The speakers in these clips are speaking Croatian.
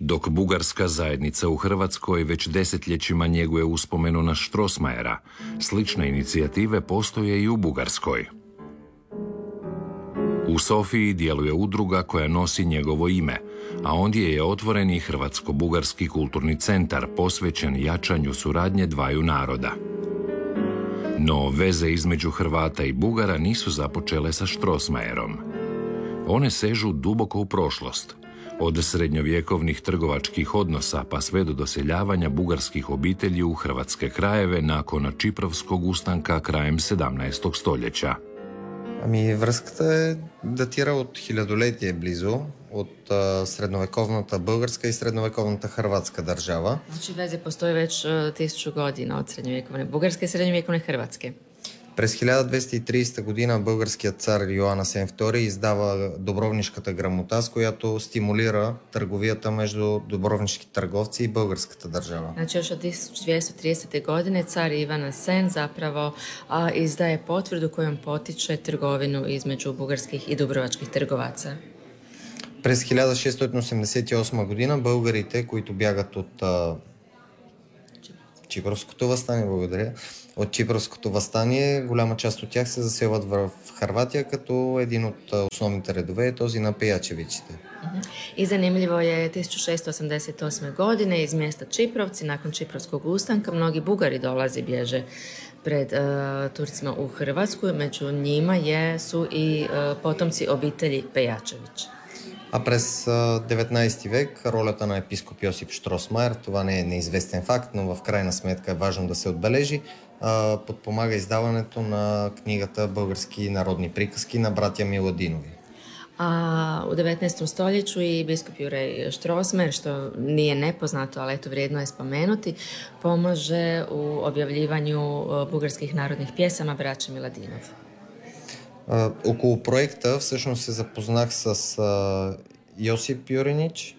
Dok bugarska zajednica u Hrvatskoj već desetljećima njeguje uspomenu na Strossmayera, slične inicijative postoje i u Bugarskoj. U Sofiji djeluje udruga koja nosi njegovo ime, a ondje je otvoren i Hrvatsko-bugarski kulturni centar posvećen jačanju suradnje dvaju naroda. No veze između Hrvata i Bugara nisu započele sa Strossmayerom. One sežu duboko u prošlost, od srednjovjekovnih trgovačkih odnosa pa sve do doseljavanja bugarskih obitelji u hrvatske krajeve nakon Čiprovskog ustanka krajem 17. stoljeća. Връзката датира от хилядолетие близо, от средновековната българска и средновековната хърватска държава. Znači veze postoji već 1000 godina od srednjovjekovne Bugarske i srednjovjekovne Hrvatske. През 1230 година българският цар Йоан Асен II издава Дубровнишката грамота, с която стимулира търговията между дубровнишки търговци и българската държава. Znači još od 1230. godine car Ivan Asen zapravo izdaje potvrdu kojom potiče trgovinu između bugarskih i dubrovačkih trgovaca. През 1688 година българите, които бягат от Чипровското въстание, благодаря. От Чипровското въстание, голяма част от тях се заселват в Хърватия, като един от основните редове е този на Пеjačevićите. I zanimljivo je 1688. godine iz mjesta Čiprovci, nakon Čiprovskog ustanka, mnogi Bugari dolaze i bježe pred Turcima u Hrvatsku. Među njima su i potomci obitelji Pejačević. А през 19 век ролята на епископ Йосип Штросмайер, това не е неизвестен факт, но в крайна сметка е важно да се отбележи, подпомага издаването на книгата Български народни приказки на братя Миладинови. U 19. stoljeću i biskup Juraj Strossmayer, što nije nepoznato, ali eto vrijedno je spomenuti, pomaže u objavljivanju bugarskih narodnih pjesama braća Miladinov. Около проекта всъщност се запознах с Йосип Юринич.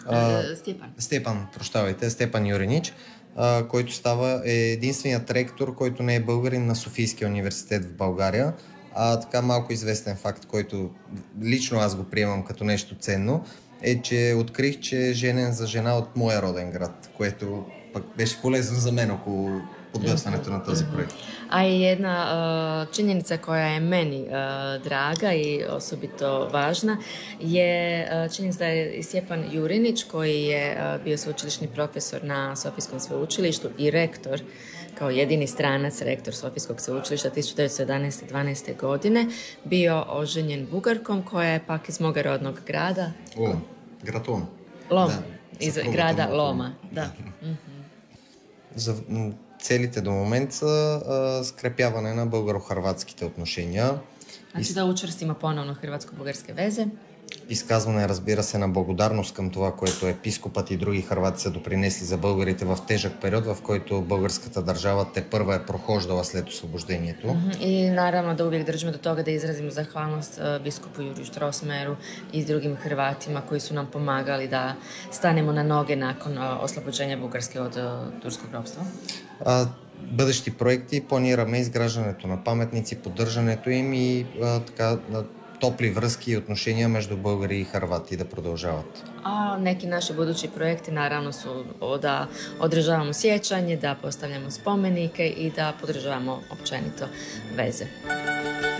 Степан Юринич, който става единственият ректор, който не е българин на Софийския университет в България. Така малко известен факт, който лично аз го приемам като нещо ценно, е, че открих, че е женен за жена от моя роден град, което пък беше полезно за мен около podglasането na този projekt. A i jedna činjenica koja je meni draga i osobito važna je činjenica da je Stjepan Jurinić, koji je bio sveučilišni profesor na Sofijskom sveučilištu i rektor, kao jedini stranac rektor Sofijskog sveučilišta 1911-12. godine, bio oženjen Bugarkom koja je pak iz moga rodnog grada. Grad Lom. Lom, iz grada Loma, da. За целите до момента са скрепяване на българо-хърватските отношения. Значи да учвърстимо поновно хрватско-българske veze. Изказване, разбира се, на благодарност към това, което епископът и други хървати са допринесли за българите в тежък период, в който българската държава тепърва е прохождала след освобождението. I naravno da uvijek držimo do toga da izrazimo zahvalnost biskupu Juriju Strossmayeru i drugim Hrvatima koji su nam pomagali da stanemo na noge nakon oslobođenja Bugarske od turskog робства. Бъдещи проекти планираме изграждането на паметници, поддържането им и така topli vrski i отношения между българи i Hrvati da продължават. A neki naši budući projekti naravno su da održavamo sjećanje, da postavljamo spomenike i da podržavamo općenito veze.